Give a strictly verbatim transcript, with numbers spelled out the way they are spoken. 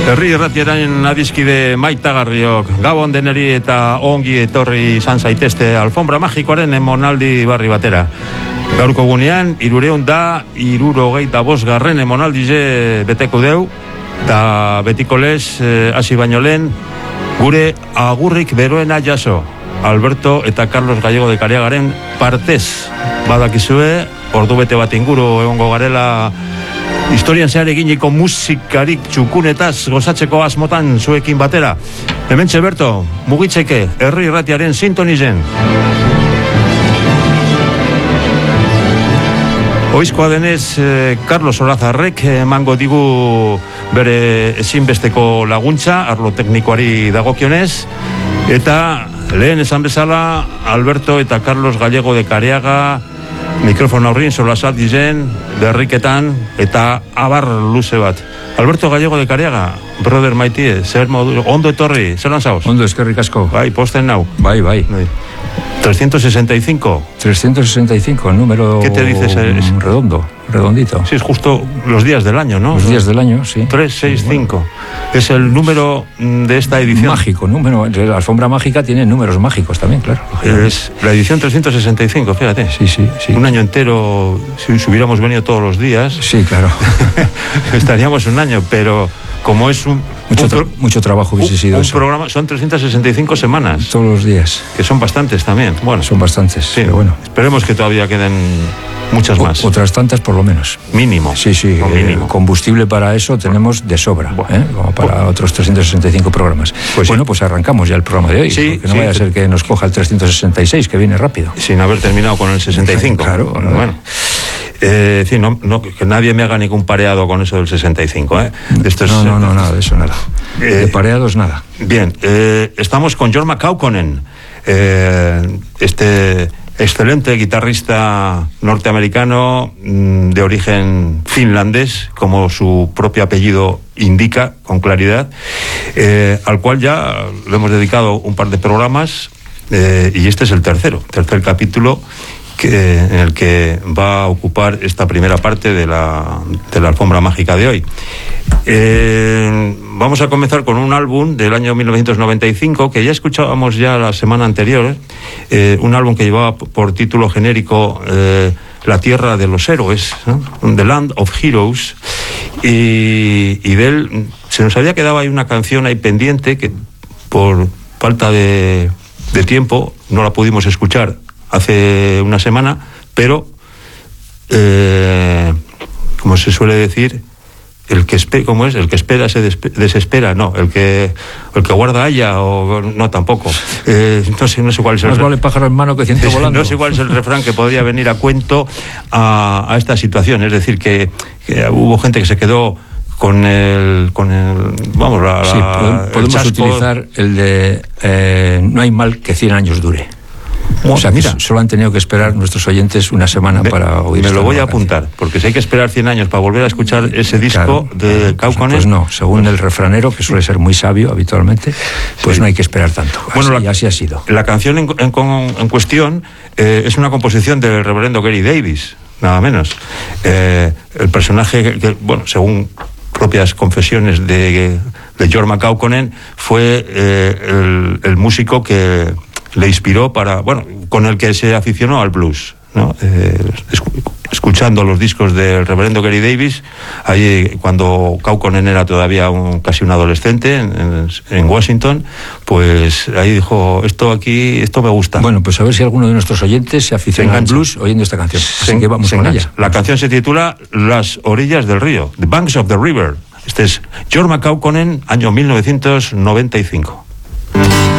Herri irratiaren adiskide maitagarriok, gabon deneri eta ongi etorri izan zaitezte alfombra magikoaren emonaldi barri batera. Gaurko gunean, irureun da, irurogeita bosgarren emonaldize beteko deu, eta betiko lez, hasi baino lehen, gure agurrik beroena jaso, Alberto eta Carlos Gallego de Careagaren partez. Badakizue, ordu bete bat inguru egongo garela historian zehar eginiko musikarik txukunetaz gozatzeko asmotan zuekin batera. Hementxe Berto, mugitzeke, herri irratiaren sintonizen. Oizkoa denez, eh, Carlos Olazarrek emango digu bere ezinbesteko laguntza, arlo teknikoari dagokionez, eta lehen esan bezala, Alberto eta Carlos Gallego de Careaga mikrofon aurrin solasat dizen, berriketan eta abar luze bat. Alberto Gallego de Careaga, brother maitie, zer modu, ondo etorri, zer lan zauz? Ondo, eskerrik asko. Bai, posten nau. Bai, bai. trescientos sesenta y cinco. trescientos sesenta y cinco, el número... ¿Qué te dices? Es... redondo, redondito. Sí, es justo los días del año, ¿no? Los días del año, sí. tres, seis, cinco. Es el número de esta edición. Mágico, número. La alfombra mágica tiene números mágicos también, claro. Es la edición trescientos sesenta y cinco, fíjate. Sí, sí, sí. Un año entero, si, si hubiéramos venido todos los días... Sí, claro. estaríamos un año, pero como es un... Mucho, un tra mucho trabajo hubiese sido un eso. programa, son trescientas sesenta y cinco semanas. Todos los días. Que son bastantes también. Bueno, son bastantes, sí, pero bueno. Esperemos que todavía queden muchas más. O, otras tantas por lo menos. Mínimo. Sí, sí. Eh, mínimo. Combustible para eso tenemos de sobra, bueno, ¿eh? Como para bueno. otros trescientos sesenta y cinco programas. Pues bueno, sí. Pues arrancamos ya el programa de hoy. Sí, que no sí, vaya a ser que nos coja el trescientos sesenta y seis, que viene rápido. Sin haber terminado con el sesenta y cinco. Claro, bueno. bueno. Eh, decir, no, no, que nadie me haga ningún pareado con eso del sesenta y cinco, ¿eh? Esto es, no, no, no, nada de eso, nada. Eh, de pareados, nada. Bien, eh, estamos con Jorma Kaukonen, eh, este excelente guitarrista norteamericano de origen finlandés, como su propio apellido indica con claridad, eh, al cual ya le hemos dedicado un par de programas, eh, y este es el tercero, tercer capítulo, Que, en el que va a ocupar esta primera parte de la, de la alfombra mágica de hoy. Eh, vamos a comenzar con un álbum del año mil novecientos noventa y cinco que ya escuchábamos ya la semana anterior, eh, un álbum que llevaba por título genérico eh, La Tierra de los Héroes, ¿no? The Land of Heroes, y, y de él se nos había quedado ahí una canción ahí pendiente que por falta de, de tiempo no la pudimos escuchar hace una semana, pero eh, como se suele decir, el que espera, ¿cómo es? El que espera se desespera, no, el que el que guarda haya, o no, tampoco. Eh, no sé, no sé cuál es el Más vale pájaro en mano que ciento volando. No sé cuál es el refrán que podría venir a cuento a, a esta situación. Es decir, que, que hubo gente que se quedó con el, con el, vamos, la, sí, la, podemos el utilizar el de eh, no hay mal que cien años dure. O sea, mira, solo han tenido que esperar nuestros oyentes una semana me, para oír. Me lo voy a apuntar, canción. Porque si hay que esperar cien años para volver a escuchar ese disco, claro, de Kaukonen. Pues no, según pues, el refranero, que suele ser muy sabio habitualmente, pues sí. No hay que esperar tanto. Bueno, así, la, así ha sido. La canción en, en, en cuestión eh, es una composición del reverendo Gary Davis, nada menos. Eh, el personaje que, que, bueno, según propias confesiones de, de Jorma Kaukonen, fue eh, el, el músico que le inspiró para, bueno, con el que se aficionó al blues, ¿no? Eh, escuchando los discos del reverendo Gary Davis, ahí cuando Kaukonen era todavía un, casi un adolescente en, en, en Washington, pues ahí dijo, esto aquí, esto me gusta. Bueno, pues a ver si alguno de nuestros oyentes se aficiona al blues oyendo esta canción. Así se, que vamos con engancha. ella. La canción se titula Las orillas del río, The Banks of the River. Este es Jorma Kaukonen, año mil novecientos noventa y cinco.